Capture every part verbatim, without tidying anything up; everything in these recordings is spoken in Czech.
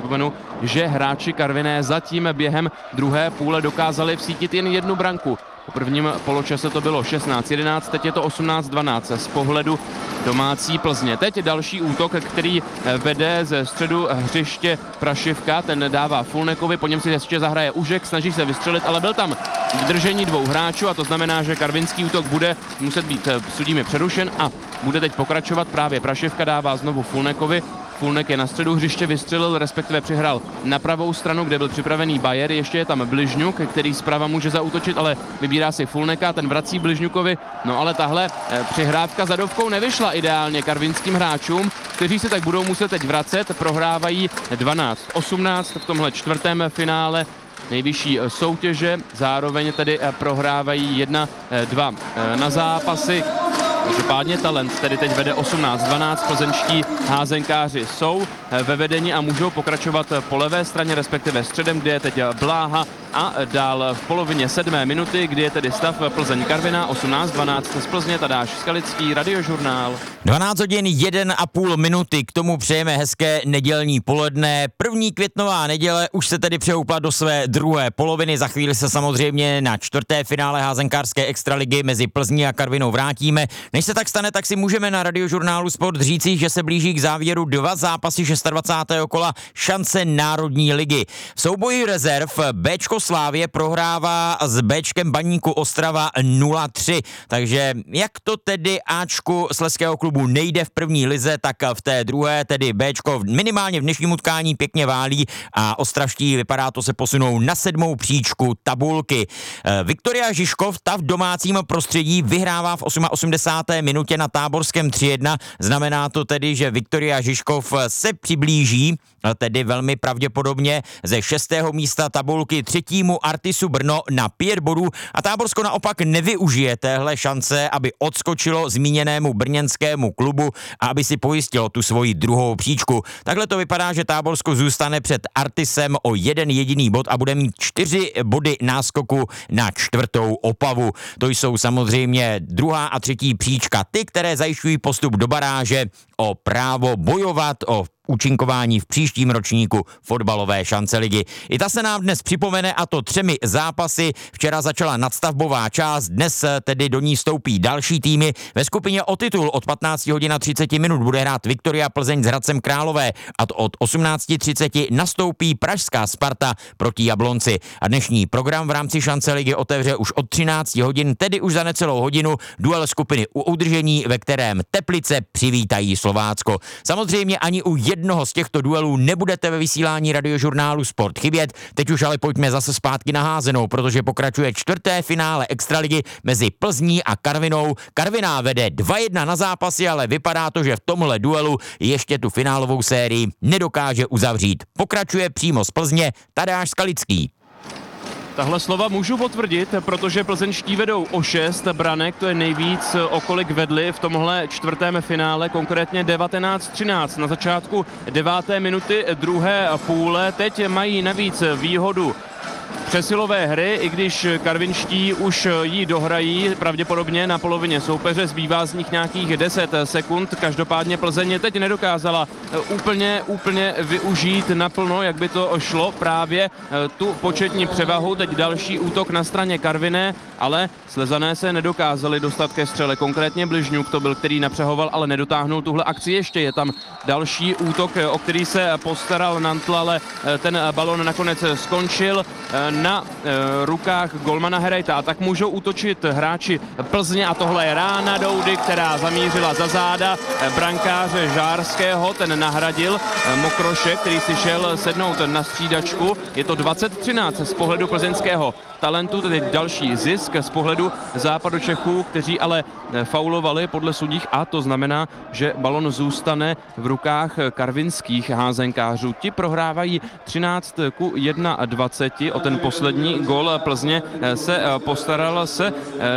připomenu, že hráči Karviné zatím během druhé půle dokázali vsítit jen jednu branku. Po prvním poločase to bylo šestnáct jedenáct, teď je to osmnáct dvanáct z pohledu domácí Plzně. Teď další útok, který vede ze středu hřiště Prašivka, ten dává Fulnekovi, po něm si ještě zahraje Užek, snaží se vystřelit, ale byl tam v držení dvou hráčů a to znamená, že karvinský útok bude muset být sudími přerušen a bude teď pokračovat. Právě Prašivka dává znovu Fulnekovi. Fulnek je na středu hřiště, vystřelil, respektive přihrál na pravou stranu, kde byl připravený Bayer. Ještě je tam Bližňuk, který zprava může zaútočit, ale vybírá si Fulneka, ten vrací Bližňukovi. No ale tahle přihrávka zadovkou nevyšla ideálně karvinským hráčům, kteří se tak budou muset teď vracet. Prohrávají dvanáct osmnáct v tomhle čtvrtém finále nejvyšší soutěže, zároveň tedy prohrávají jedna dva na zápasy. Každopádně Talent tedy teď vede osmnáct dvanáct, plzeňští házenkáři jsou ve vedení a můžou pokračovat po levé straně, respektive středem, kde je teď Bláha a dál v polovině sedmé minuty, kdy je tedy stav Plzeň Karviná osmnáct dvanáct z Plzně. Tadáš Skalický, Radiožurnál. dvanáct hodin jeden a půl minuty, k tomu přejeme hezké nedělní poledne. První květnová neděle už se tedy přehoupla do své druhé poloviny. Za chvíli se samozřejmě na čtvrté finále házenkářské extraligy mezi Plzní a Karvinou vrátíme. Než se tak stane, tak si můžeme na Radiožurnálu Sport říci, že se blíží k závěru dva zápasy dvacátého šestého kola šance Národní ligy. V souboji rezerv Béčko Slávě prohrává s Béčkem Baníku Ostrava nula tři. Takže jak to tedy Ačku slezského klubu nejde v první lize, tak v té druhé tedy Béčko minimálně v dnešním utkání pěkně válí a ostravští, vypadá to, se posunou na sedmou příčku tabulky. Viktoria Žižkov, ta v domácím prostředí vyhrává v osmdesáté osmé minutě na Táborském tři jedna. Znamená to tedy, že Viktoria Žižkov se přiblíží, tedy velmi pravděpodobně ze šestého místa tabulky třetímu Artisu Brno na pět bodů a Táborsko naopak nevyužije téhle šance, aby odskočilo zmíněnému brněnskému klubu a aby si pojistilo tu svoji druhou příčku. Takhle to vypadá, že Táborsko zůstane před Artisem o jeden jediný bod a bude mít čtyři body náskoku na čtvrtou Opavu. To jsou samozřejmě druhá a třetí příčka, ty, které zajišťují postup do baráže o právo bojovat o účinkování v příštím ročníku fotbalové šance ligy. I ta se nám dnes připomene, a to třemi zápasy. Včera začala nadstavbová část, dnes tedy do ní stoupí další týmy. Ve skupině o titul od patnáct hodin a třicet minut bude hrát Viktoria Plzeň s Hradcem Králové a od osmnáct třicet nastoupí pražská Sparta proti Jablonci. A dnešní program v rámci šance ligy otevře už od třináct hodin, tedy už za necelou hodinu, duel skupiny u udržení, ve kterém Teplice přivítají Slovácko. Samozřejmě ani u jednoho z těchto duelů nebudete ve vysílání Radiožurnálu Sport chybět. Teď už ale pojďme zase zpátky na házenou, protože pokračuje čtvrté finále extraligy mezi Plzní a Karvinou. Karviná vede dva jedna na zápasy, ale vypadá to, že v tomhle duelu ještě tu finálovou sérii nedokáže uzavřít. Pokračuje přímo z Plzně Tadáš Skalický. Tahle slova můžu potvrdit, protože plzeňští vedou o šest branek, to je nejvíc, o kolik vedli v tomhle čtvrtém finále, konkrétně devatenáct třináct na začátku deváté minuty druhé půle. Teď mají navíc výhodu přesilové hry, i když karvinští už ji dohrají pravděpodobně na polovině soupeře, zbývá z nich nějakých deset sekund. Každopádně Plzeň teď nedokázala úplně, úplně využít naplno, jak by to šlo, právě tu početní převahu. Teď další útok na straně Karviné, ale Slezané se nedokázali dostat ke střele. Konkrétně Bližňuk to byl, který napřehoval, ale nedotáhnul tuhle akci. Ještě je tam další útok, o který se postaral Nantl, ale ten balon nakonec skončil na e, rukách golmana Herejta. A tak můžou útočit hráči Plzně a tohle je rána Doudy, která zamířila za záda e, brankáře Žárského, ten nahradil e, Mokroše, který si šel sednout na střídačku. Je to dvacet třináct z pohledu plzeňského Talentu, tedy další zisk z pohledu Západočechů, kteří ale faulovali podle sudích a to znamená, že balon zůstane v rukách karvinských házenkářů. Ti prohrávají třináct ku dvaceti jedna o ten postup poslední gól Plzně se postaral se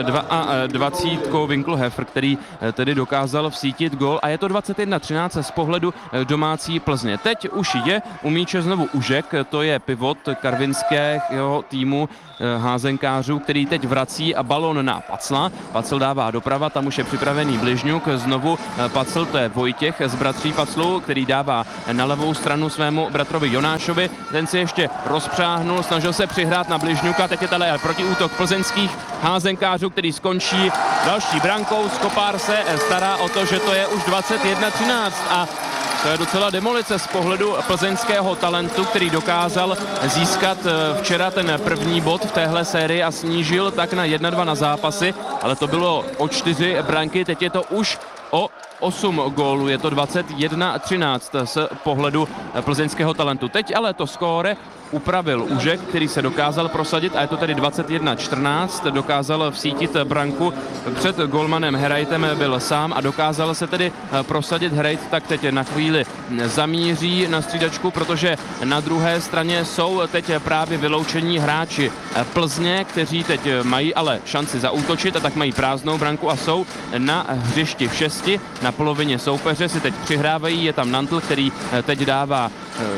dvacítkou Winkelhofer, který tedy dokázal vsítit gól a je to dvacet jedna třináct z pohledu domácí Plzně. Teď už je u míče znovu Užek, to je pivot karvinského týmu házenkářů, který teď vrací balon na Pacla. Pacl dává doprava, tam už je připravený Bližňuk, znovu Pacl, to je Vojtěch z bratří Paclů, který dává na levou stranu svému bratrovi Jonášovi. Ten si ještě rozpřáhnul, snažil se přihrát na Bližňuka, teď je tady protiútok plzeňských házenkářů, který skončí další brankou. Skopár se stará o to, že to je už dvacet jedna třináct a to je docela demolice z pohledu plzeňského talentu, který dokázal získat včera ten první bod v téhle sérii a snížil tak na jedna dva na zápasy, ale to bylo o čtyři branky, teď je to už o osm gólů, je to dvacet jedna třináct z pohledu plzeňského talentu. Teď ale to skóre upravil Užek, který se dokázal prosadit a je to tedy dvacet jedna čtrnáct, dokázal vsítit branku, před golmanem Herajtem byl sám a dokázal se tedy prosadit. Herajt tak teď na chvíli zamíří na střídačku, protože na druhé straně jsou teď právě vyloučení hráči Plzně, kteří teď mají ale šanci zaútočit a tak mají prázdnou branku a jsou na hřišti v šesti. Na polovině soupeře si teď přihrávají, je tam Nantl, který teď dává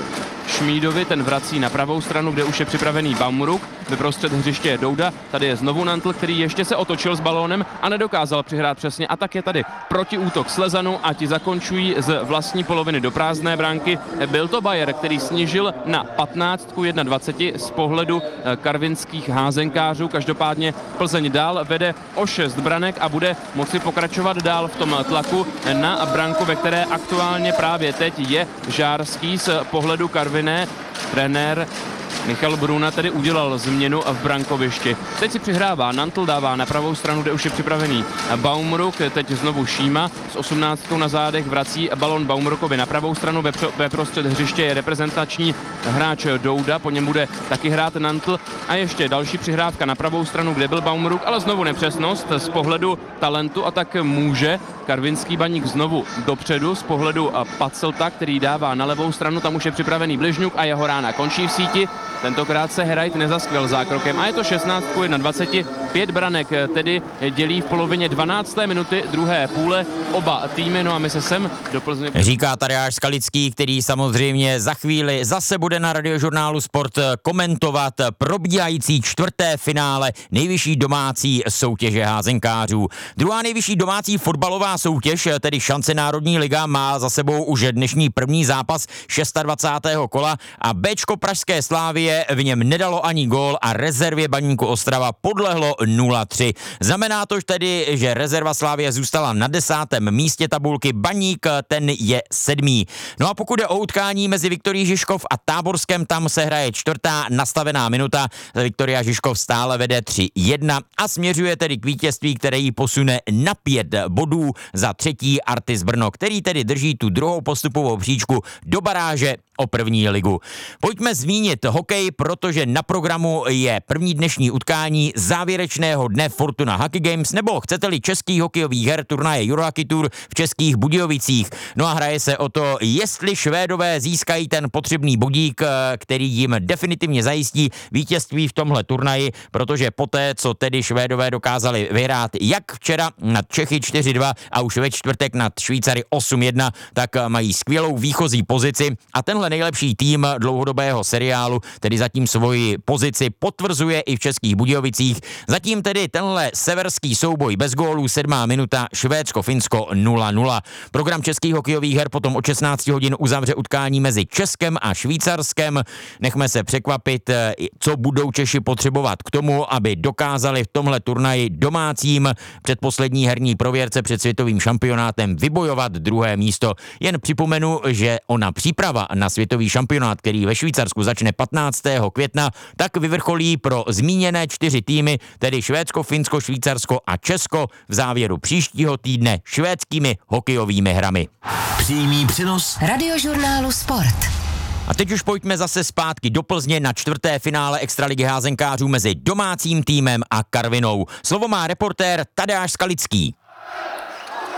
Šmídovi, ten vrací na pravou stranu, kde už je připravený Baumruk. Vyprostřed hřiště je Douda, tady je znovu Nantl, který ještě se otočil s balónem a nedokázal přihrát přesně. A tak je tady protiútok Slezanu a ti zakončují z vlastní poloviny do prázdné bránky. Byl to Bayer, který snížil na patnáct ku dvaceti jedna z pohledu karvinských házenkářů. Každopádně Plzeň dál vede o šest branek a bude moci pokračovat dál v tom tlaku na branku, ve které aktuálně právě teď je Žárský z pohledu Karviné. Trenér Michal Bruna tedy udělal změnu v brankovišti. Teď si přihrává Nantl, dává na pravou stranu, kde už je připravený Baumruk, teď znovu Šíma s osmnáctkou na zádech vrací balon Baumrukovi na pravou stranu, ve, ve prostřed hřiště je reprezentační hráč Douda, po něm bude taky hrát Nantl a ještě další přihrávka na pravou stranu, kde byl Baumruk, ale znovu nepřesnost z pohledu talentu a tak může karvinský Baník znovu dopředu z pohledu Paclta, který dává na levou stranu, tam už je připravený Bližňuk a jeho rána končí v síti. Tentokrát se Herajt nezaskvěl zákrokem a je to šestnáct ku dvaceti jedna. Pět branek tedy dělí v polovině dvanácté minuty druhé půle oba týmy, no a my se sem do Plzně. Říká Tadeáš Skalický, který samozřejmě za chvíli zase bude na Radiožurnálu Sport komentovat probíhající čtvrté finále nejvyšší domácí soutěže házenkářů. Druhá nejvyšší domácí fotbalová soutěž, tedy Šance Národní liga, má za sebou už dnešní první zápas dvacátého šestého kola a Béčko pražské Slávie v něm nedalo ani gól a rezervě Baníku Ostrava podlehlo nula tři. Znamená to tedy, že rezerva Slávie zůstala na desátém místě tabulky, Baník ten je sedmý. No a pokud je o utkání mezi Viktorií Žižkov a Táborskem, tam se hraje čtvrtá nastavená minuta. Viktoria Žižkov stále vede tři jedna a směřuje tedy k vítězství, které ji posune na pět bodů za třetí Artis Brno, který tedy drží tu druhou postupovou příčku do baráže o první ligu. Pojďme zmínit hokej, protože na programu je první dnešní utkání závěrečného dne Fortuna Hockey Games, nebo chcete-li českých hokejových her turnaje Eurohockey Tour v Českých Budějovicích. No a hraje se o to, jestli Švédové získají ten potřebný bodík, který jim definitivně zajistí vítězství v tomhle turnaji, protože poté, co tedy Švédové dokázali vyhrát jak včera nad Čechy čtyři dva a už ve čtvrtek nad Švýcary osm jedna, tak mají skvělou výchozí pozici a tenhle nejlepší tým dlouhodobého seriálu, tedy zatím svoji pozici potvrzuje i v Českých Budějovicích. Zatím tedy tenhle severský souboj bez gólů, sedmá minuta, Švédsko-Finsko nula nula. Program českých hokejových her potom od šestnácti hodin uzavře utkání mezi Českem a Švýcarskem. Nechme se překvapit, co budou Češi potřebovat k tomu, aby dokázali v tomhle turnaji domácím předposlední herní prověrce před světovým šampionátem vybojovat druhé místo. Jen připomenu, že ona příprava na světový šampionát, který ve Švýcarsku začne patnáctého května, tak vyvrcholí pro zmíněné čtyři týmy, tedy Švédsko, Finsko, Švýcarsko a Česko v závěru příštího týdne švédskými hokejovými hrami. Přímý přenos Radiožurnálu Sport. A teď už pojďme zase zpátky do Plzně na čtvrté finále extraligy házenkářů mezi domácím týmem a Karvinou. Slovo má reportér Tadeáš Skalický.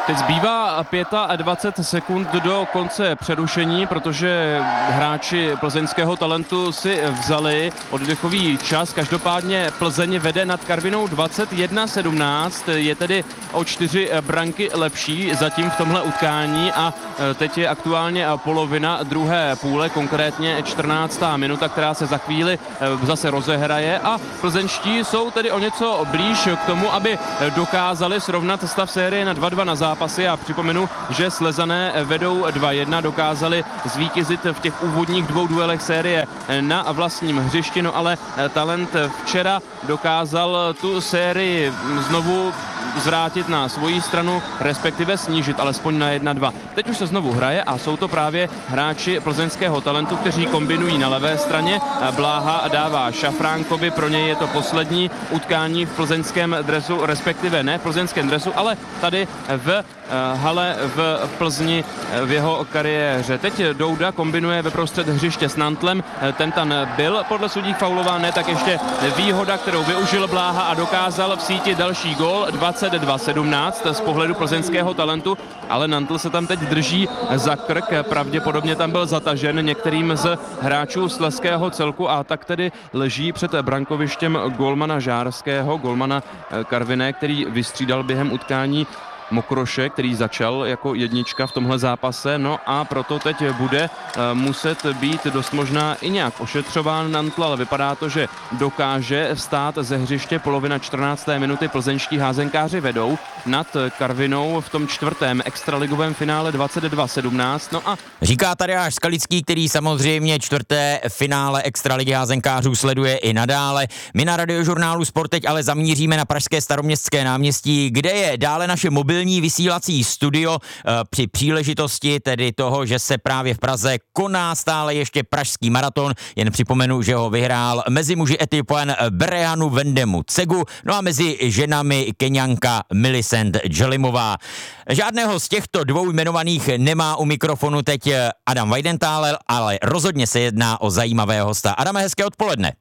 Teď zbývá dvacet pět sekund do konce přerušení, protože hráči plzeňského Talentu si vzali oddechový čas. Každopádně Plzeň vede nad Karvinou dvacet jedna sedmnáct, je tedy o čtyři branky lepší zatím v tomhle utkání a teď je aktuálně polovina druhé půle, konkrétně čtrnáctá minuta, která se za chvíli zase rozehraje a plzeňští jsou tedy o něco blíž k tomu, aby dokázali srovnat stav série na dva dva na zápasy a připomenu, že Slezané vedou dva jedna, dokázali zvítězit v těch úvodních dvou duelech série na vlastním hřišti, no ale Talent včera dokázal tu sérii znovu zvrátit na svoji stranu, respektive snížit alespoň na jedna dva. Teď už se znovu hraje a jsou to právě hráči plzeňského Talentu, kteří kombinují na levé straně. Bláha dává Šafránkovi, pro něj je to poslední utkání v plzeňském dresu, respektive ne v plzeňském dresu, ale tady v hale v Plzni v jeho kariéře. Teď Douda kombinuje ve prostřed hřiště s Nantlem, ten tam byl podle sudí faulován, ne tak ještě výhoda, kterou využil Bláha a dokázal v síti další gól dvacet dva sedmnáct z pohledu plzeňského Talentu, ale Nantl se tam teď drží za krk, pravděpodobně tam byl zatažen některým z hráčů slezského celku a tak tedy leží před brankovištěm golmana Žárského, golmana Karviné, který vystřídal během utkání Mokroše, který začal jako jednička v tomhle zápase, no a proto teď bude muset být dost možná i nějak ošetřován Nantl, ale vypadá to, že dokáže vstát ze hřiště. Polovina čtrnácté minuty, plzeňští házenkáři vedou nad Karvinou v tom čtvrtém extraligovém finále dvacet dva sedmnáct. No a říká Tadeáš Skalický, který samozřejmě čtvrté finále extraligy házenkářů sleduje i nadále. My na Radiožurnálu Sport teď ale zamíříme na pražské Staroměstské náměstí, kde je dále naše mobilní vysílací studio při příležitosti tedy toho, že se právě v Praze koná stále ještě pražský maraton. Jen připomenu, že ho vyhrál mezi muži Etiopán Brehanu Vendemu Cegu, no a mezi ženami Keňanka Millicent Jelimová. Žádného z těchto dvou jmenovaných nemá u mikrofonu teď Adam Weidenthal, ale rozhodně se jedná o zajímavého hosta. Adame, hezké odpoledne.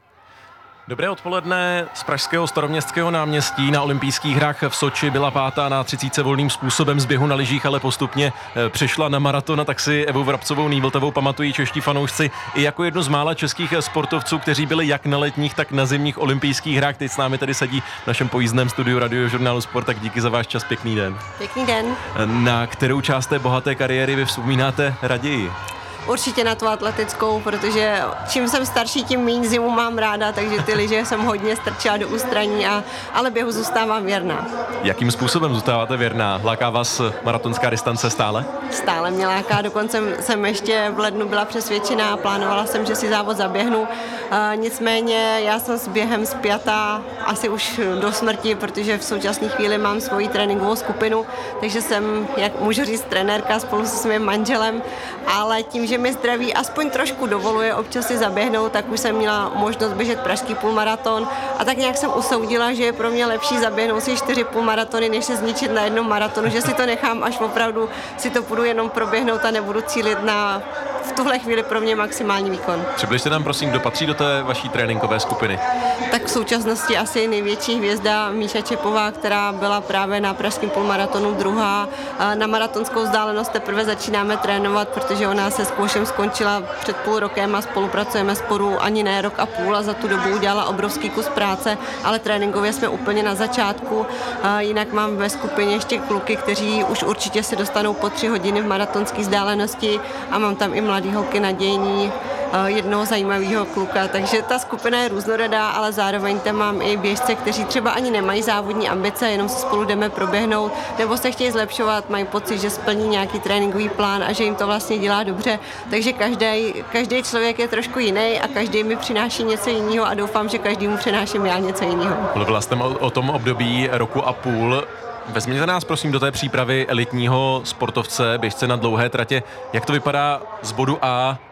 Dobré odpoledne z pražského Staroměstského náměstí. Na olympijských hrách v Soči byla pátá na třicítce volným způsobem z běhu na lyžích, ale postupně přešla na maraton, a tak si Evu Vrabcovou Nývltovou pamatují čeští fanoušci i jako jednu z mála českých sportovců, kteří byli jak na letních, tak na zimních olympijských hrách. Teď s námi tady sedí v našem pojízdném studiu Radiožurnálu Sport, tak díky za váš čas, pěkný den. Pěkný den. Na kterou část té bohaté kariéry vy vzpomínáte raději? Určitě na tu atletickou, protože čím jsem starší, tím méně zimu mám ráda, takže ty lyže jsem hodně strčila do ústraní, a, ale běhu zůstávám věrná. Jakým způsobem zůstáváte věrná? Láká vás maratonská distance stále? Stále mě láká, dokonce jsem ještě v lednu byla přesvědčená, plánovala jsem, že si závod zaběhnu. E, nicméně já jsem s během spjatá asi už do smrti, protože v současné chvíli mám svoji tréninkovou skupinu, takže jsem, jak můžu říct, trenérka spolu se svým manželem, ale tím, že mi zdraví aspoň trošku dovoluje občas si zaběhnout, tak už jsem měla možnost běžet pražský půlmaraton a tak nějak jsem usoudila, že je pro mě lepší zaběhnout si čtyři půlmaratony, než se zničit na jednom maratonu, že si to nechám, až opravdu si to budu jenom proběhnout a nebudu cílit na v tuhle chvíli pro mě maximální výkon. Přibližte nám prosím, kdo patří do té vaší tréninkové skupiny? Tak v současnosti asi největší hvězda Míša Čepová, která byla právě na pražském půlmaratonu druhá. Na maratonskou vzdálenost teprve začínáme trénovat, protože ona se zkoušem skončila před půl rokem a spolupracujeme spolu ani ne rok a půl a za tu dobu udělala obrovský kus práce, ale tréninkově jsme úplně na začátku. Jinak mám ve skupině ještě kluky, kteří už určitě se dostanou po tři hodiny v maratonské vzdálenosti a mám tam i mladý holky nadějní, jednoho zajímavého kluka, takže ta skupina je různorodá, ale zároveň tam mám i běžce, kteří třeba ani nemají závodní ambice, jenom se spolu jdeme proběhnout, nebo se chtějí zlepšovat, mají pocit, že splní nějaký tréninkový plán a že jim to vlastně dělá dobře, takže každý, každý člověk je trošku jiný a každý mi přináší něco jiného a doufám, že každý mu přináším já něco jiného. Mluvila jste o, o tom období roku a půl. Vezměte nás prosím do té přípravy elitního sportovce, běžce na dlouhé tratě. Jak to vypadá z bodu A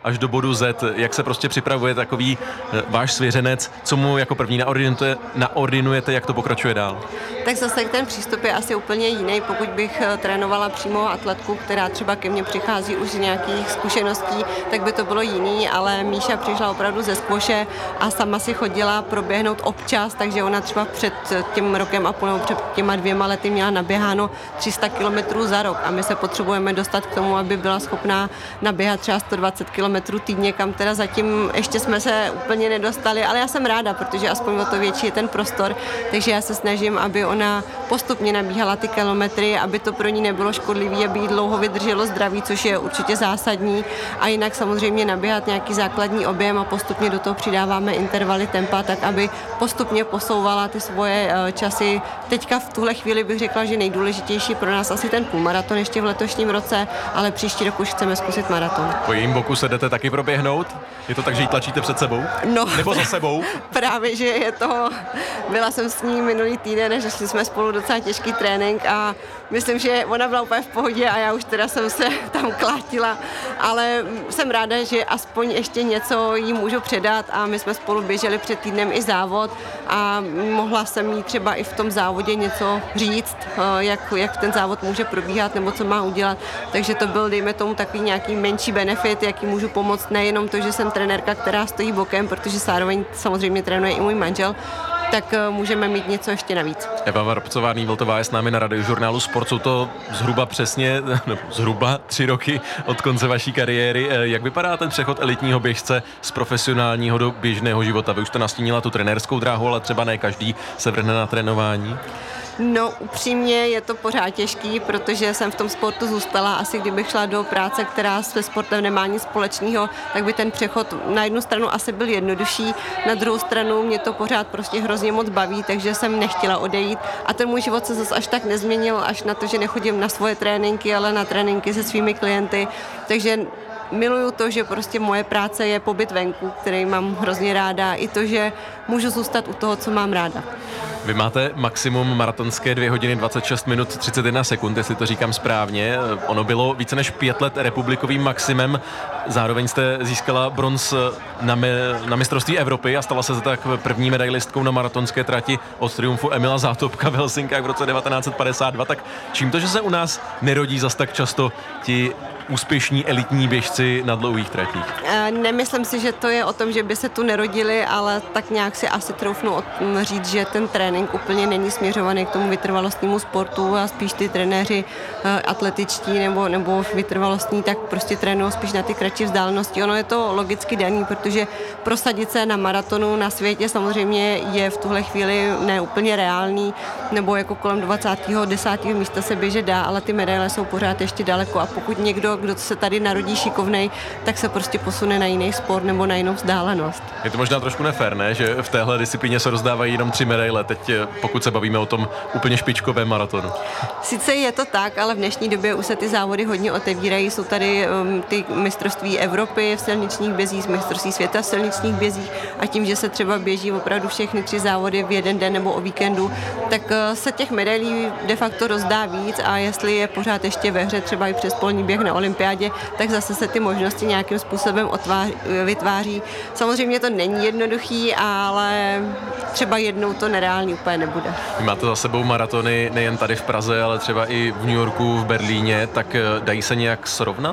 až do bodu Z. Jak se prostě připravuje takový váš svěřenec, co mu jako první naordinujete, naordinujete, jak to pokračuje dál? Tak zase ten přístup je asi úplně jiný. Pokud bych trénovala přímo atletku, která třeba ke mně přichází už z nějakých zkušeností, tak by to bylo jiný, ale Míša přišla opravdu ze squashe a sama si chodila proběhnout občas, takže ona třeba před tím rokem a půl nebo před těma dvěma lety měla naběháno tři sta kilometrů za rok a my se potřebujeme dostat k tomu, aby byla schopná naběhat třeba sto dvacet kilometrů týdně, kam teda zatím ještě jsme se úplně nedostali, ale já jsem ráda, protože aspoň o to větší je ten prostor, takže já se snažím, aby ona postupně nabíhala ty kilometry, aby to pro ní nebylo škodlivé, aby jí dlouho vydrželo zdraví, což je určitě zásadní, a jinak samozřejmě naběhat nějaký základní objem a postupně do toho přidáváme intervaly tempa, tak aby postupně posouvala ty svoje časy. Teďka v tuhle chvíli bych řekla, že nejdůležitější pro nás asi ten půlmaraton ještě v letošním roce, ale příští rok už chceme zkusit maraton. Po jejím boku se jdete taky proběhnout? Je to tak, že ji tlačíte před sebou? No, nebo za sebou? Právě, že je to, byla jsem s ní minulý týden, že jsme spolu docela těžký trénink a myslím, že ona byla úplně v pohodě a já už teda jsem se tam klátila, ale jsem ráda, že aspoň ještě něco jí můžu předat a my jsme spolu běželi před týdnem i závod a mohla jsem jí třeba i v tom závodě něco říct, jak, jak ten závod může probíhat nebo co má udělat, takže to byl, dejme tomu, takový nějaký menší benefit, jaký můžu pomoct, nejenom to, že jsem trenérka, která stojí bokem, protože zároveň samozřejmě trénuje i můj manžel, tak můžeme mít něco ještě navíc. Eva Vrabcová Nývoltová je s námi na Radiožurnálu Sport. Jsou to zhruba přesně, no, zhruba tři roky od konce vaší kariéry. Jak vypadá ten přechod elitního běžce z profesionálního do běžného života? Vy už jste nastínila tu trenérskou dráhu, ale třeba ne každý se vrhne na trénování. No, upřímně je to pořád těžký, protože jsem v tom sportu zůstala. Asi kdybych šla do práce, která se sportem nemá nic společného, tak by ten přechod na jednu stranu asi byl jednodušší, na druhou stranu mě to pořád prostě hrozně moc baví, takže jsem nechtěla odejít. A ten můj život se zase až tak nezměnil, až na to, že nechodím na svoje tréninky, ale na tréninky se svými klienty. Takže miluju to, že prostě moje práce je pobyt venku, který mám hrozně ráda, i to, že můžu zůstat u toho, co mám ráda. Vy máte maximum maratonské dvě hodiny dvacet šest minut třicet jedna sekund, jestli to říkám správně. Ono bylo více než pět let republikovým maximem. Zároveň jste získala bronz na, me, na mistrovství Evropy a stala se tak první medailistkou na maratonské trati od triumfu Emila Zátopka v Helsinkách v roce devatenáct set padesát dva. Tak čím to, že se u nás nerodí zas tak často ti úspěšní elitní běžci na dlouhých tratích? Nemyslím si, že to je o tom, že by se tu nerodili, ale tak nějak si asi troufnu říct, že ten trénink úplně není směřovaný k tomu vytrvalostnímu sportu a spíš ty trenéři atletičtí nebo, nebo vytrvalostní, tak prostě trénují spíš na ty kratší vzdálenosti. Ono je to logicky daný, protože prosadit se na maratonu na světě samozřejmě je v tuhle chvíli neúplně reálný, nebo jako kolem dvacátého desátého místa se běžet dá, ale ty medaile jsou pořád ještě daleko a pokud někdo, kdo se tady narodí šikovnej, tak se prostě posune na jiný sport nebo na jinou vzdálenost. Je to možná trošku nefér, ne? Že v téhle disciplíně se rozdávají jenom tři medaile, teď pokud se bavíme o tom úplně špičkovém maratonu. Sice je to tak, ale v dnešní době už se ty závody hodně otevírají. Jsou tady um, ty mistrovství Evropy v silničních bězích, mistrovství světa v silničních bězích a tím, že se třeba běží opravdu všechny tři závody v jeden den nebo o víkendu, tak uh, se těch medailí de facto rozdá víc a jestli je pořád ještě ve hře třeba i přes polní běh na olympiádě, tak zase se ty možnosti nějakým způsobem otváří, vytváří. Samozřejmě to není jednoduchý, ale třeba jednou to nereálně úplně nebude. Vy máte za sebou maratony nejen tady v Praze, ale třeba i v New Yorku, v Berlíně, tak dají se nějak srovnat?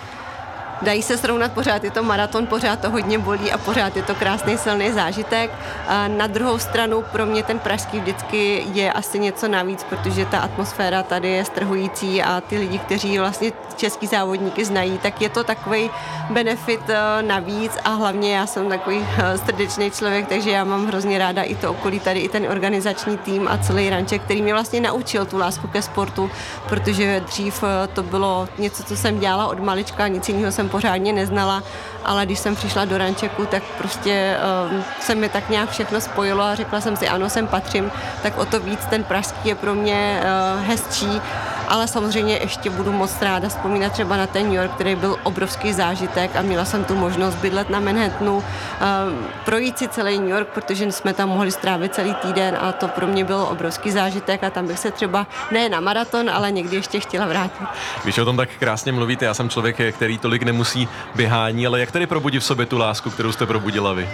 Dají se srovnat, pořád je to maraton, pořád to hodně bolí a pořád je to krásný silný zážitek. A na druhou stranu pro mě ten pražský vždycky je asi něco navíc, protože ta atmosféra tady je strhující a ty lidi, kteří vlastně český závodníky znají, tak je to takový benefit navíc a hlavně já jsem takový srdečný člověk, takže já mám hrozně ráda i to okolí tady, i ten organizační tým a celý ranček, který mě vlastně naučil tu lásku ke sportu, protože dřív to bylo něco, co jsem dělala od malička, nic jiného jsem pořádně neznala, ale když jsem přišla do rančeku, tak prostě uh, se mi tak nějak všechno spojilo a řekla jsem si, ano, sem patřím, tak o to víc ten pražský je pro mě uh, hezčí ale samozřejmě ještě budu moc ráda vzpomínat třeba na ten New York, který byl obrovský zážitek a měla jsem tu možnost bydlet na Manhattanu, projít si celý New York, protože jsme tam mohli strávit celý týden a to pro mě byl obrovský zážitek a tam bych se třeba ne na maraton, ale někdy ještě chtěla vrátit. Když o tom tak krásně mluvíte, já jsem člověk, který tolik nemusí běhání, ale jak tedy probudit v sobě tu lásku, kterou jste probudila vy?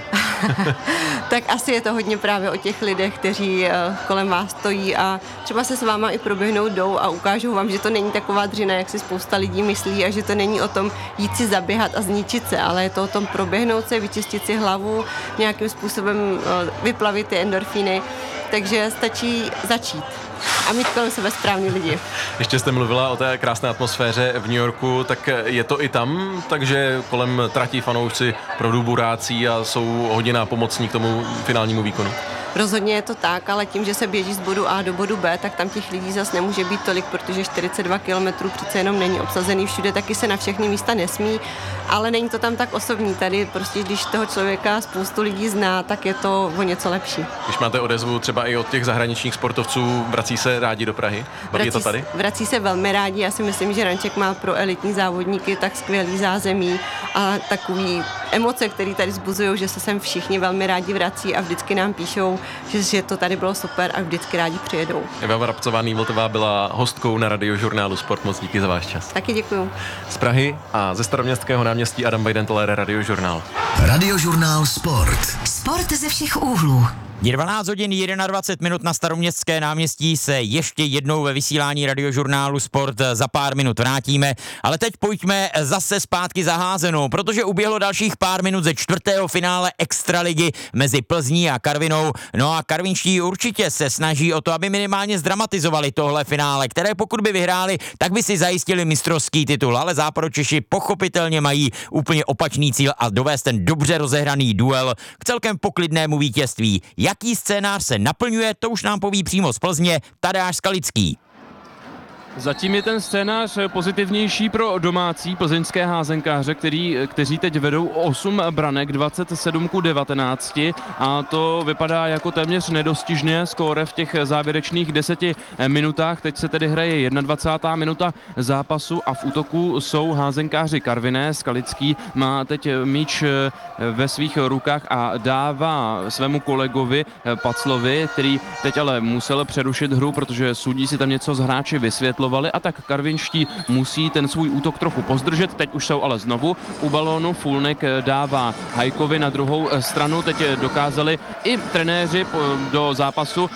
Tak asi je to hodně právě o těch lidech, kteří kolem vás stojí a třeba se s váma i proběhnout jdou a ukážou vám, že to není taková dřina, jak si spousta lidí myslí a že to není o tom jít si zaběhat a zničit se, ale je to o tom proběhnout se, vyčistit si hlavu, nějakým způsobem vyplavit ty endorfíny, takže stačí začít a mít kolem sebe správný lidi. Ještě jste mluvila o té krásné atmosféře v New Yorku, tak je to i tam, takže kolem tratí fanoušci opravdu burácí a jsou hodně nápomocní k tomu finálnímu výkonu? Rozhodně je to tak, ale tím, že se běží z bodu A do bodu B, tak tam těch lidí zas nemůže být tolik, protože čtyřicet dva kilometrů přece jenom není obsazený všude, taky se na všechny místa nesmí, ale není to tam tak osobní. Tady prostě, když toho člověka spoustu lidí zná, tak je to o něco lepší. Když máte odezvu třeba i od těch zahraničních sportovců, vrací se rádi do Prahy? Baví je to tady? Vrací se velmi rádi. Já si myslím, že Ranček má pro elitní závodníky tak skvělý zázemí a takový emoce, které tady vzbuzují, že se sem všichni velmi rádi vrací a vždycky nám píšou, že, že to tady bylo super a vždycky rádi přijedou. Eva Vrabcová-Nývoltová byla hostkou na Radiožurnálu Sport. Moc díky za váš čas. Taky děkuju. Z Prahy a ze Staroměstského náměstí Adam Weidenteler, Radiožurnál. Radiožurnál Sport. Sport ze všech úhlů. Je dvanáct hodin dvacet jedna minut na Staroměstské náměstí, se ještě jednou ve vysílání Radiožurnálu Sport za pár minut vrátíme, ale teď pojďme zase zpátky za házenou, protože uběhlo dalších pár minut ze čtvrtého finále Extraligy mezi Plzní a Karvinou. No a karvinští určitě se snaží o to, aby minimálně zdramatizovali tohle finále, které pokud by vyhráli, tak by si zajistili mistrovský titul, ale Západočeši pochopitelně mají úplně opačný cíl a dovést ten dobře rozehraný duel k celkem poklidnému vítězství. Jaký scénář se naplňuje, to už nám poví přímo z Plzně Tadeáš Skalický. Zatím je ten scénář pozitivnější pro domácí plzeňské házenkáře, který, kteří teď vedou osm branek, dvacet sedm ku devatenácti a to vypadá jako téměř nedostižné skóre v těch závěrečných deseti minutách. Teď se tedy hraje dvacátá jedna minuta zápasu a v útoku jsou házenkáři Karviné. Skalický má teď míč ve svých rukách a dává svému kolegovi Paclovi, který teď ale musel přerušit hru, protože sudí si tam něco z hráči vysvětlovali a tak karvinští musí ten svůj útok trochu pozdržet. Teď už jsou ale znovu u balónu. Fulnek dává Hajkovi na druhou stranu. Teď dokázali i trenéři do zápasu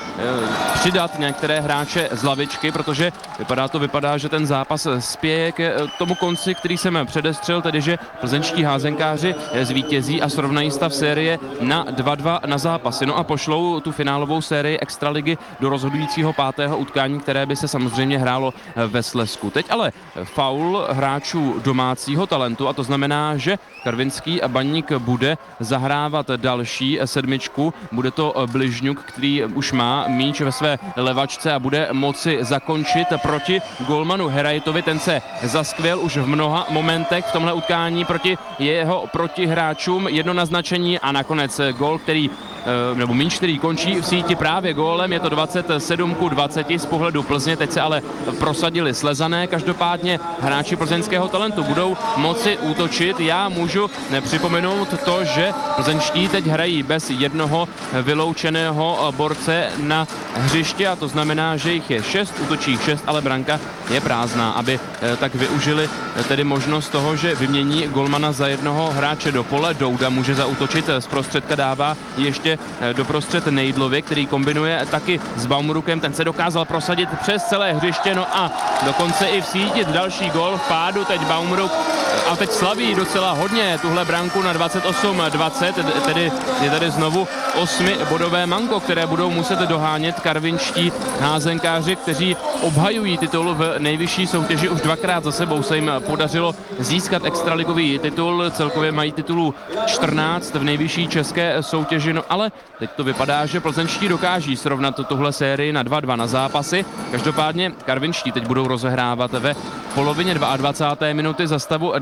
přidat některé hráče z lavičky, protože vypadá to vypadá, že ten zápas spěje k tomu konci, který jsem předestřel, tedy že plzeňští házenkáři zvítězí a srovnají stav série na dva dva na zápasy. No a pošlou tu finálovou sérii Extraligy do rozhodujícího pátého utkání, které by se samozřejmě hrálo ve Slezsku. Teď ale faul hráčů domácího talentu a to znamená, že karvinský baník bude zahrávat další sedmičku. Bude to Bližňuk, který už má míč ve své levačce a bude moci zakončit proti golmanu Herajtovi. Ten se zaskvěl už v mnoha momentech v tomhle utkání proti jeho protihráčům. Jedno naznačení a nakonec gól, který nebo míč, který končí v síti právě gólem. Je to dvacet sedm ku dvaceti z pohledu Plzně. Teď se ale prosadili Slezané. Každopádně hráči plzeňského talentu budou moci útočit. Já můžu připomenout to, že plzeňští teď hrají bez jednoho vyloučeného borce na hřišti a to znamená, že jich je šest, útočí šest, ale branka je prázdná, aby tak využili tedy možnost toho, že vymění golmana za jednoho hráče do pole. Douda může zaútočit, zprostředka dává ještě doprostřed Nejdlovi, který kombinuje taky s Baumrukem, ten se dokázal prosadit přes celé hřiště, no a dokonce i vsítit další gól v pádu. Teď Baumruk a teď slaví docela hodně tuhle branku na dvacet osm dvacet, tedy je tady znovu osmibodové manko, které budou muset dohánět karvinští házenkáři, kteří obhajují titul v nejvyšší soutěži. Už dvakrát za sebou se jim podařilo získat extraligový titul, celkově mají titulů čtrnáct v nejvyšší české soutěži, no ale teď to vypadá, že plzeňští dokáží srovnat tuhle sérii na dva dva na zápasy. Každopádně karvinští teď budou rozehrávat ve polovině dvacáté druhé minuty za stavu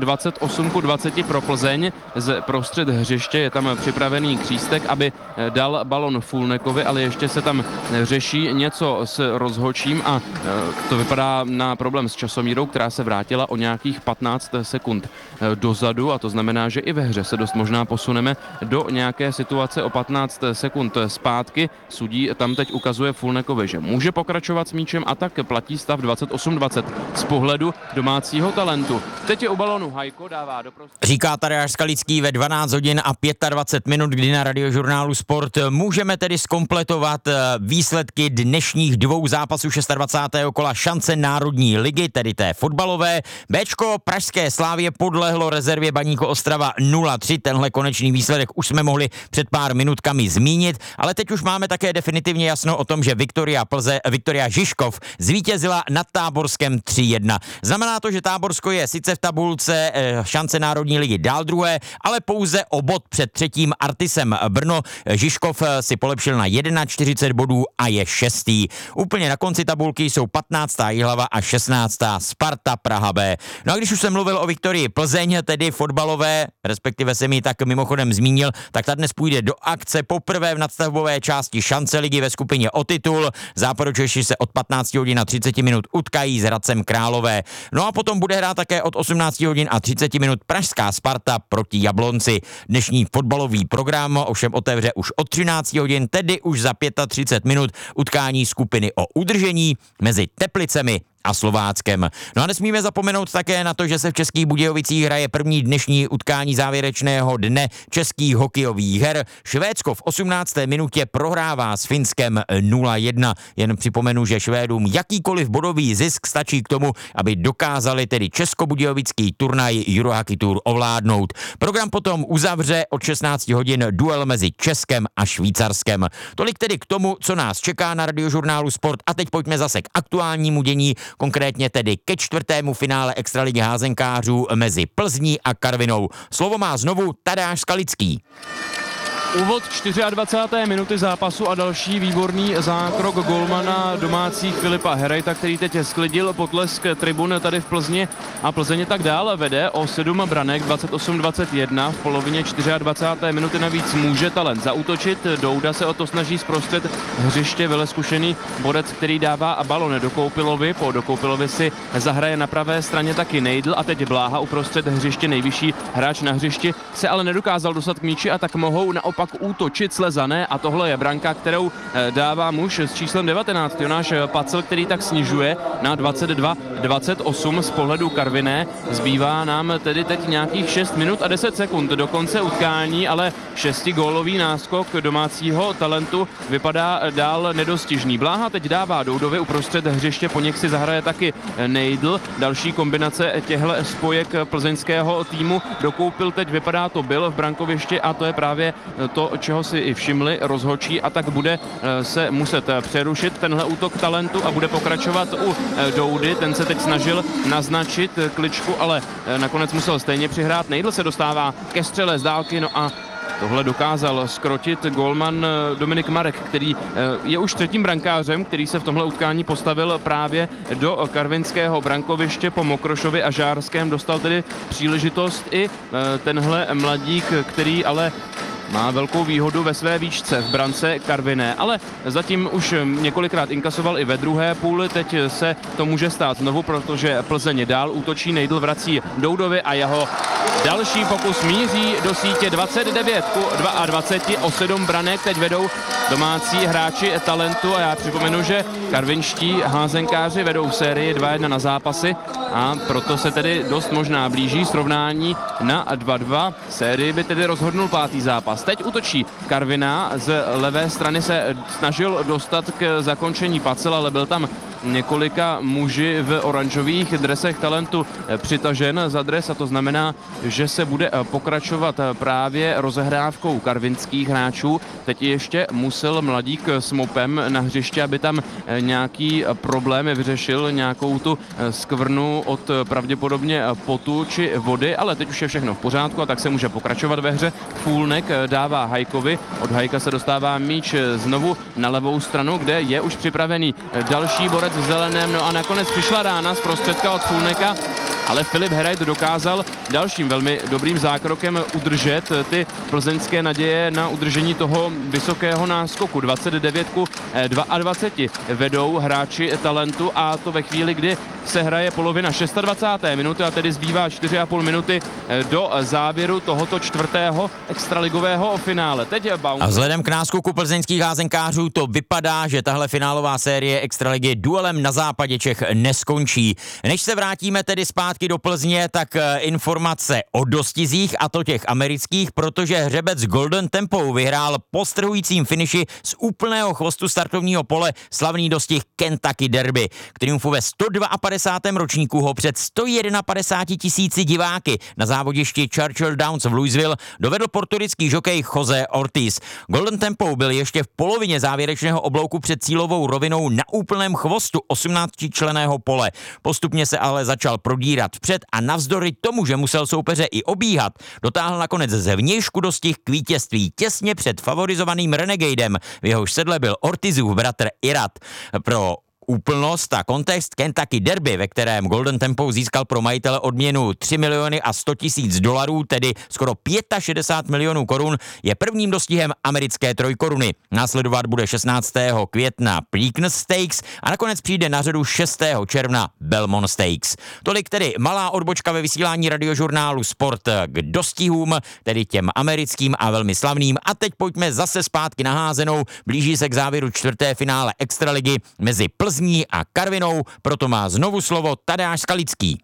dvacet osm ku dvaceti pro Plzeň. Z prostřed hřiště je tam připravený Křístek, aby dal balon Fulnekovi, ale ještě se tam řeší něco s rozhodčím a to vypadá na problém s časomírou, která se vrátila o nějakých patnáct sekund dozadu a to znamená, že i ve hře se dost možná posuneme do nějaké situace o patnáct sekund zpátky. Sudí tam teď ukazuje Fulnekovi, že může pokračovat s míčem a tak platí stav dvacet osm dvacet z pohledu domácího talentu. Teď je u balonu Hajko, dává do prostředí. Říká Tadeáš Skalický ve dvanáct hodin a dvacet pět minut, kdy na Radiožurnálu Sport můžeme tedy zkompletovat výsledky dnešních dvou zápasů dvacátého šestého kola šance Národní ligy, tedy té fotbalové. Béčko pražské Slávě podlehlo rezervě Baníku Ostrava nula tři. Tenhle konečný výsledek už jsme mohli před pár minutkami zmínit, ale teď už máme také definitivně jasno o tom, že Viktoria Plze, Viktoria Žižkov zvítězila nad Táborskem tři jedna. Znamená to, že Táborsko je sice v tabulce šance Národní ligy dál druhé, ale pouze o bod před třetím Artisem Brno. Žižkov si polepšil na čtyřicet jedna bodů a je šestý. Úplně na konci tabulky jsou patnáctá Jihlava a šestnáctá Sparta Praha B. No a když už jsem mluvil o Viktorii Plzeň, tedy fotbalové, respektive jsem ji tak mimochodem zmínil, tak ta dnes půjde do akce poprvé v nadstavbové části šance ligy ve skupině o titul. Západočeši se od patnáct hodin a třicet minut utkají s Hradcem Králové. No a potom bude hrát také od osmnáct hodin a třicet minut pražská Sparta proti Jablonci. Dnešní fotbalový program ovšem otevře už od třináct hodin, tedy už za třicet pět minut utkání skupiny o udržení mezi Teplicemi a Slováckem. No a nesmíme zapomenout také na to, že se v Českých Budějovicích hraje první dnešní utkání závěrečného dne českých hokejových her. Švédsko v osmnácté minutě prohrává s Finskem nula jedna. Jen připomenu, že Švédům jakýkoliv bodový zisk stačí k tomu, aby dokázali tedy českobudějovický turnaj Eurohockey Tour ovládnout. Program potom uzavře od šestnáct hodin duel mezi Českem a Švýcarskem. Tolik tedy k tomu, co nás čeká na Radiožurnálu Sport a teď pojďme zase k aktuálnímu dění, konkrétně tedy ke čtvrtému finále extraligy házenkářů mezi Plzní a Karvinou. Slovo má znovu Tadeáš Skalický. Úvod dvacáté čtvrté minuty zápasu a další výborný zákrok golmana domácích Filipa Herejta, který teď sklidil potlesk tribun tady v Plzni a Plzeň tak dále vede o sedm branek, dvacet osm dvacet jedna. V polovině dvacáté čtvrté minuty navíc může talent zaútočit. Douda se o to snaží zprostřed hřiště, veleskušený bodec, který dává balon do Koupilovi. Po do Koupilovi si zahraje na pravé straně taky Nejdl a teď Bláha uprostřed hřiště, nejvyšší hráč na hřišti, se ale nedokázal dostat k míči a tak mohou naopak útočit Slezané a tohle je branka, kterou dává muž s číslem devatenáct, Jonáš Pacel, který tak snižuje na dvacet dva dvacet osm z pohledu Karviné. Zbývá nám tedy teď nějakých šest minut a deset sekund do konce utkání, ale šestigólový náskok domácího talentu vypadá dál nedostižný. Bláha teď dává Doudovi uprostřed hřiště, po nich si zahraje taky Nejdl. Další kombinace těchto spojek plzeňského týmu dokoupil teď, vypadá to byl v brankovišti a to je právě to, čeho si i všimli rozhodčí a tak bude se muset přerušit tenhle útok talentu a bude pokračovat u Doudy. Ten se teď snažil naznačit kličku, ale nakonec musel stejně přihrát. Nejdl se dostává ke střele z dálky, no a tohle dokázal zkrotit golman Dominik Marek, který je už třetím brankářem, který se v tomhle utkání postavil právě do karvinského brankoviště. Po Mokrošovi a Žárském dostal tedy příležitost i tenhle mladík, který ale má velkou výhodu ve své výšce v brance Karviné, ale zatím už několikrát inkasoval i ve druhé půli, teď se to může stát znovu, protože Plzeň dál útočí, Nejdl vrací Doudovi a jeho další pokus míří do sítě. Dvacet devět ku dvaceti dvou, o sedm branek teď vedou domácí hráči talentu a já připomenu, že karvinští házenkáři vedou sérii dva jedna na zápasy a proto se tedy dost možná blíží srovnání na dva dva. Sérii by tedy rozhodnul pátý zápas. Teď útočí Karviná, z levé strany se snažil dostat k zakončení Pacel, ale byl tam několika muži v oranžových dresech talentu přitažen za dres a to znamená, že se bude pokračovat právě rozehrávkou karvinských hráčů. Teď ještě musel mladík s mopem na hřiště, aby tam nějaký problém vyřešil, nějakou tu skvrnu od pravděpodobně potu či vody, ale teď už je všechno v pořádku a tak se může pokračovat ve hře. Fůlnek dává Hajkovi, od Hajka se dostává míč znovu na levou stranu, kde je už připravený další borec v zeleném, no a nakonec přišla rána z prostředka od Fůlneka ale Filip Herajt dokázal dalším velmi dobrým zákrokem udržet ty plzeňské naděje na udržení toho vysokého náskoku. dvacet devět ku dvaceti dvou vedou hráči Talentu a to ve chvíli, kdy se hraje polovina dvacáté šesté minuty a tedy zbývá čtyři a půl minuty do závěru tohoto čtvrtého extraligového finále. Teď je Baum. A vzhledem k náskoku plzeňských házenkářů to vypadá, že tahle finálová série extraligy duelem na západě Čech neskončí. Než se vrátíme tedy zpátky do Plzně, tak informace o dostizích, a to těch amerických, protože hřebec Golden Tempo vyhrál po strhujícím finiši z úplného chvostu startovního pole slavný dostih Kentucky Derby. K triumfu ve sto padesátém druhém ročníku ho před sto padesát jedna tisíci diváky na závodišti Churchill Downs v Louisville dovedl portorický žokej Jose Ortiz. Golden Tempo byl ještě v polovině závěrečného oblouku před cílovou rovinou na úplném chvostu osmnáctičlenného pole. Postupně se ale začal prodírat vpřed a navzdory tomu, že musel soupeře i obíhat, dotáhl nakonec ze vnějšku dostih k vítězství těsně před favorizovaným Renegadem, v jehož sedle byl Ortizův bratr Irat. Pro úplnost a kontext, Kentucky Derby, ve kterém Golden Tempo získal pro majitele odměnu tři miliony a sto tisíc dolarů, tedy skoro šedesát pět milionů korun, je prvním dostihem americké trojkoruny. Následovat bude šestnáctého května Preakness Stakes a nakonec přijde na řadu šestého června Belmont Stakes. Tolik tedy malá odbočka ve vysílání radiožurnálu Sport k dostihům, tedy těm americkým a velmi slavným. A teď pojďme zase zpátky na házenou. Blíží se k závěru čtvrté finále extraligy mezi Plzní a Karvinou, proto má znovu slovo Tadeáš Skalický.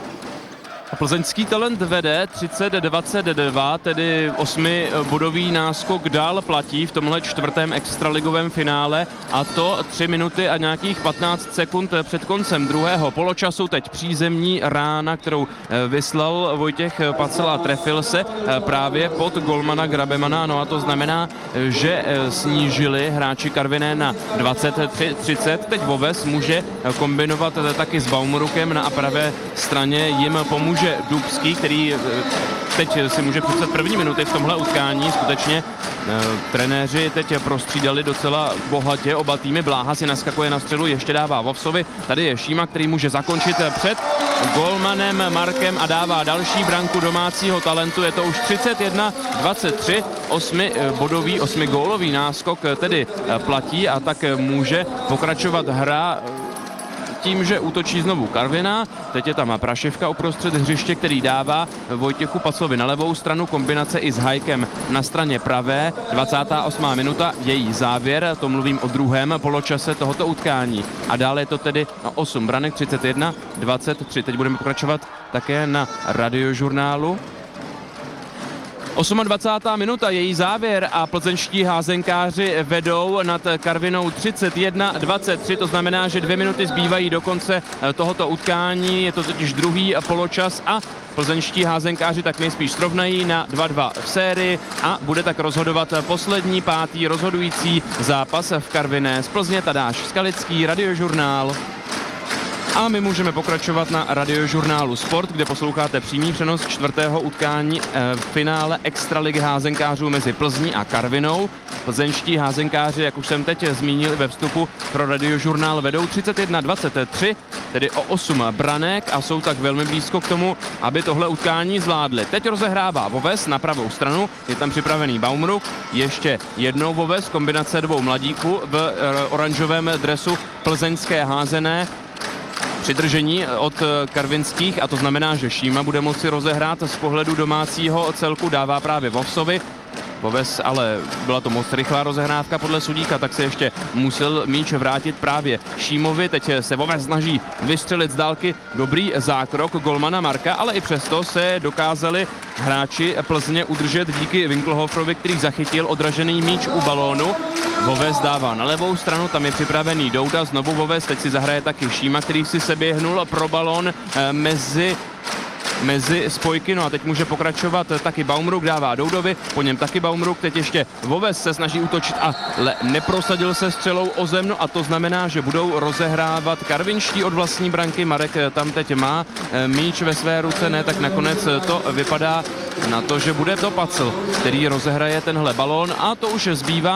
Plzeňský Talent vede třicet dvacet dva, tedy osmibodový náskok dál platí v tomhle čtvrtém extraligovém finále a to tři minuty a nějakých patnáct sekund před koncem druhého poločasu. Teď přízemní rána, kterou vyslal Vojtěch Pacela, trefil se právě pod golmana Grabemana, no a to znamená, že snížili hráči Karviné na dvacet tři třicet. Teď Voves může kombinovat taky s Baumrukem, na pravé straně jim pomůže Dubský, který teď si může připsat první minuty v tomhle utkání. Skutečně trenéři teď prostřídali docela bohatě oba týmy. Bláha si naskakuje na střelu, ještě dává Vovsovi. Tady je Šíma, který může zakončit před golmanem Markem a dává další branku domácího Talentu. Je to už třicet jedna dvacet tři, osmibodový, osmigólový náskok tedy platí a tak může pokračovat hra tím, že útočí znovu Karviná. Teď je tam Prašivka uprostřed hřiště, který dává Vojtěchu Paclovi na levou stranu, kombinace i s Hajkem na straně pravé. dvacátá osmá minuta, její závěr, to mluvím o druhém poločase tohoto utkání. A dále je to tedy osm branek, třicet jedna dvacet tři. Teď budeme pokračovat také na radiožurnálu. dvacátá osmá minuta, její závěr a plzeňští házenkáři vedou nad Karvinou třicet jedna dvacet tři, to znamená, že dvě minuty zbývají do konce tohoto utkání, je to totiž druhý poločas a plzeňští házenkáři tak nejspíš srovnají na dva dva v sérii a bude tak rozhodovat poslední pátý rozhodující zápas v Karviné. Z Plzně Tadáš Skalický, radiožurnál. A my můžeme pokračovat na radiožurnálu Sport, kde posloucháte přímý přenos čtvrtého utkání e, finále extraligy házenkářů mezi Plzní a Karvinou. Plzeňští házenkáři, jak už jsem teď zmínil ve vstupu pro radiožurnál, vedou třicet jedna dvacet tři, tedy o osm branek a jsou tak velmi blízko k tomu, aby tohle utkání zvládli. Teď rozehrává Voves na pravou stranu, je tam připravený Baumruk, ještě jednou Voves, kombinace dvou mladíků v e, oranžovém dresu plzeňské házené. Přidržení od karvinských a to znamená, že Šíma bude moci rozehrát z pohledu domácího celku, dává právě Vovsovi. Voves, ale byla to moc rychlá rozehrávka podle sudíka, tak se ještě musel míč vrátit právě Šímovi. Teď se Voves snaží vystřelit z dálky dobrý zákrok golmana Marka, ale i přesto se dokázali hráči Plzně udržet díky Winkelhoferovi, který zachytil odražený míč u balónu. Voves dává na levou stranu, tam je připravený Douda, znovu Voves, teď si zahraje taky Šíma, který si se běhnul pro balón mezi mezi spojky, no a teď může pokračovat taky Baumruk, dává Doudovi, po něm taky Baumruk, teď ještě Voves se snaží útočit a le, neprosadil se střelou o zem, no a to znamená, že budou rozehrávat karvinští od vlastní branky. Marek tam teď má míč ve své ruce, ne, tak nakonec to vypadá na to, že bude to Pacl, který rozehraje tenhle balón a to už zbývá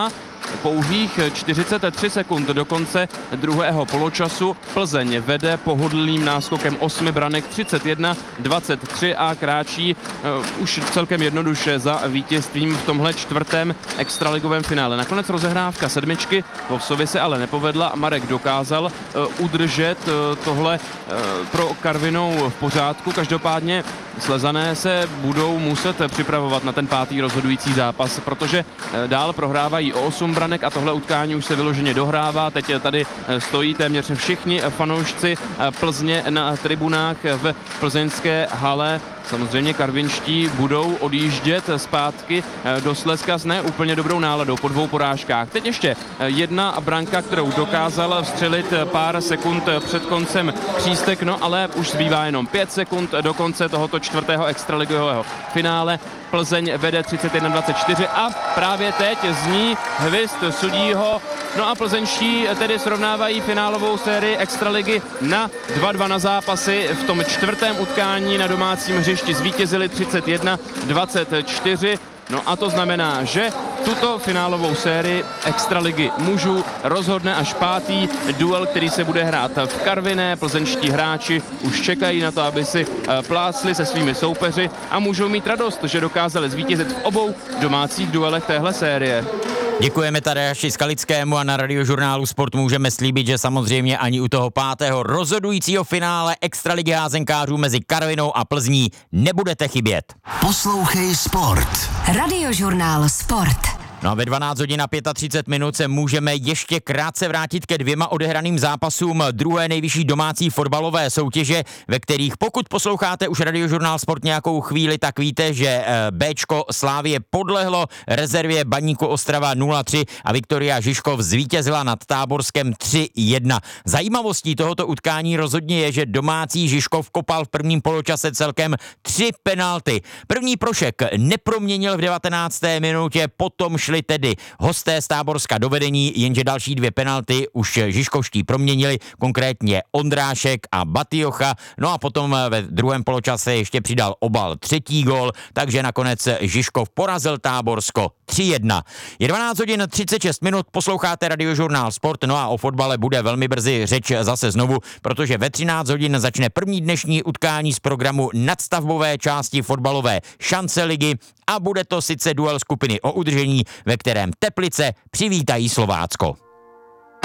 pouhých čtyřicet tři sekund do konce druhého poločasu. Plzeň vede pohodlným náskokem osmi branek třicet jedna dvacet tři a kráčí uh, už celkem jednoduše za vítězstvím v tomhle čtvrtém extraligovém finále. Nakonec rozehrávka sedmičky Vovsovi se ale nepovedla. Marek dokázal uh, udržet uh, tohle uh, pro Karvinou v pořádku. Každopádně Slezané se budou muset připravovat na ten pátý rozhodující zápas, protože dál prohrávají o osm branek a tohle utkání už se vyloženě dohrává. Teď tady stojí téměř všichni fanoušci Plzně na tribunách v plzeňské hale. Samozřejmě karvinští budou odjíždět zpátky do Slezska s ne úplně dobrou náladou po dvou porážkách. Teď ještě jedna branka, kterou dokázal vstřelit pár sekund před koncem Křístek, no ale už zbývá jenom pět sekund do konce tohoto čtvrtého extraligového finále. Plzeň vede třicet jedna dvacet čtyři a právě teď zní hvizd sudího. No a plzeňští tedy srovnávají finálovou sérii extraligy na dva dva na zápasy. V tom čtvrtém utkání na domácím hřišti zvítězili třicet jedna dvacet čtyři. No a to znamená, že tuto finálovou sérii extraligy mužů rozhodne až pátý duel, který se bude hrát v Karviné. Plzeňští hráči už čekají na to, aby si plásli se svými soupeři a můžou mít radost, že dokázali zvítězit v obou domácích duelech téhle série. Děkujeme Tadeáši Skalickému a na Radiožurnálu Sport můžeme slíbit, že samozřejmě ani u toho pátého rozhodujícího finále extraligy házenkářů mezi Karvinou a Plzní nebudete chybět. Poslouchej Sport. Radiožurnál Sport. No a ve dvanáct hodin a třicet pět minut se můžeme ještě krátce vrátit ke dvěma odehraným zápasům druhé nejvyšší domácí fotbalové soutěže, ve kterých pokud posloucháte už Radiožurnál Sport nějakou chvíli, tak víte, že Béčko Slávie podlehlo rezervě Baníku Ostrava nula tři a Viktoria Žižkov zvítězila nad Táborskem tři jedna. Zajímavostí tohoto utkání rozhodně je, že domácí Žižkov kopal v prvním poločase celkem tři penalty. První prošek neproměnil v devatenácté minutě, potom šli tedy hosté z Táborska do vedení, jenže další dvě penalty už žižkovští proměnili, konkrétně Ondrášek a Batiocha, no a potom ve druhém poločase ještě přidal Obal třetí gól, takže nakonec Žižkov porazil Táborsko tři jedna. Je dvanáct hodin třicet šest minut, posloucháte Radiožurnál Sport, no a o fotbale bude velmi brzy řeč zase znovu, protože ve třináct hodin začne první dnešní utkání z programu nadstavbové části fotbalové šance ligy a bude to sice duel skupiny o udržení, ve kterém Teplice přivítají Slovácko.